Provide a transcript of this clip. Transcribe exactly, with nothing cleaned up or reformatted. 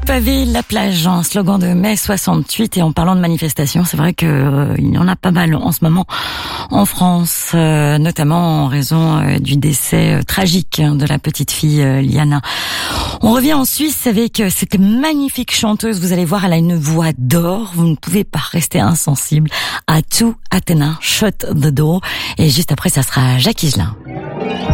pavé la plage, un slogan de mai soixante-huit. Et en parlant de manifestations, c'est vrai que euh, il y en a pas mal en ce moment en France, euh, notamment en raison euh, du décès euh, tragique de la petite fille euh, Liana. On revient en Suisse avec euh, cette magnifique chanteuse. Vous allez voir, elle a une voix d'or. Vous ne pouvez pas rester insensible à tout Athena, Shut the Door. Et juste après, ça sera Jacques Higelin.